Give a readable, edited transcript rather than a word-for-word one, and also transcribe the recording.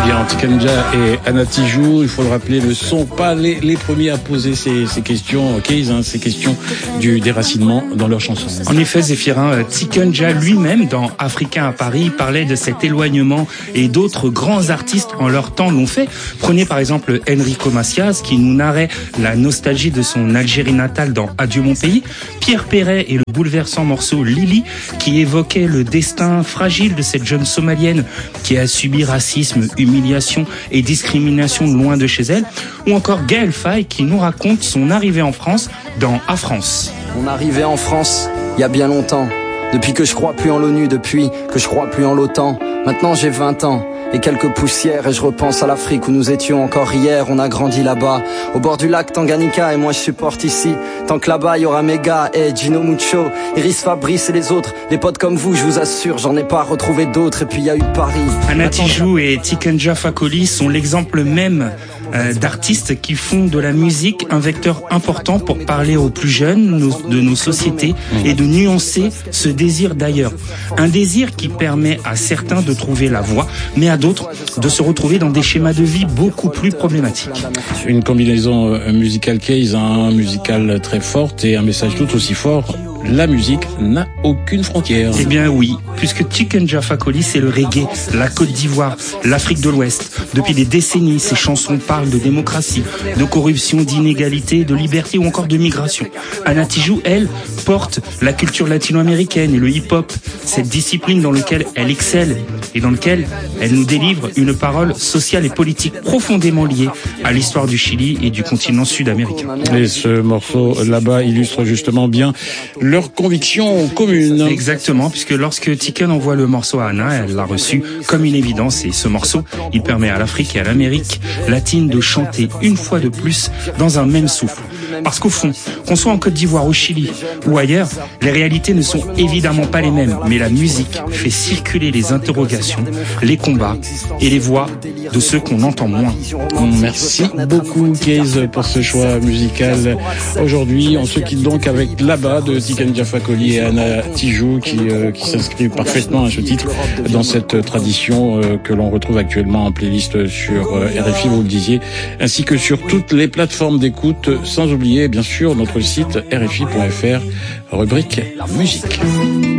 bien, Tikenja et Anna Tijoux, il faut le rappeler, ne sont pas les premiers à poser ces questions, ces questions du déracinement dans leurs chansons. En effet, Zéphirin, Tikenja lui-même, dans Africain à Paris, parlait de cet éloignement et d'autres grands artistes en leur temps l'ont fait. Prenez par exemple Enrico Macias, qui nous narrait la nostalgie de son Algérie natale dans Adieu mon pays. Pierre Perret et le bouleversant morceau Lili, qui évoquait le destin fragile de cette jeune Somalienne qui a subi racisme, humiliation et discrimination loin de chez elle. Ou encore Gaël Faye, qui nous raconte son arrivée en France dans A France. Mon arrivée en France, il y a bien longtemps. Depuis que je crois plus en l'ONU, depuis que je crois plus en l'OTAN. Maintenant j'ai 20 ans et quelques poussières et je repense à l'Afrique où nous étions encore hier. On a grandi là-bas, au bord du lac Tanganyika, et moi je supporte ici. Tant que là-bas il y aura Mega, Gino Mucho, Iris Fabrice et les autres. Des potes comme vous, je vous assure, j'en ai pas retrouvé d'autres. Et puis il y a eu Paris. Anna Tijoux et Tikenja Fakoly sont l'exemple même d'artistes qui font de la musique un vecteur important pour parler aux plus jeunes de nos sociétés et de nuancer ce désir d'ailleurs. Un désir qui permet à certains de trouver la voie, mais à d'autres de se retrouver dans des schémas de vie beaucoup plus problématiques. Une combinaison musicale musicale très forte et un message tout aussi fort. La musique n'a aucune frontière. Eh bien oui, puisque Tikenja Fakoly, c'est le reggae, la Côte d'Ivoire, l'Afrique de l'Ouest. Depuis des décennies, ses chansons parlent de démocratie, de corruption, d'inégalité, de liberté ou encore de migration. Anna Tijoux, elle, porte la culture latino-américaine et le hip-hop, cette discipline dans laquelle elle excelle et dans laquelle elle nous délivre une parole sociale et politique profondément liée à l'histoire du Chili et du continent sud-américain. Et ce morceau là-bas illustre justement bien leurs convictions communes. Exactement, puisque lorsque Tiken envoie le morceau à Anna, elle l'a reçu comme une évidence, et ce morceau, il permet à l'Afrique et à l'Amérique latine de chanter une fois de plus dans un même souffle. Parce qu'au fond, qu'on soit en Côte d'Ivoire, au Chili ou ailleurs, les réalités ne sont évidemment pas les mêmes, mais la musique fait circuler les interrogations, les combats et les voix de ceux qu'on entend moins. Merci beaucoup, Case, pour ce choix musical. Aujourd'hui, on se quitte donc avec Là-bas de Tikenja Fakoly et Anna Tijoux qui s'inscrivent parfaitement à ce titre dans cette tradition que l'on retrouve actuellement en playlist sur RFI, vous le disiez, ainsi que sur toutes les plateformes d'écoute, sans oublier bien sûr notre site rfi.fr, rubrique musique.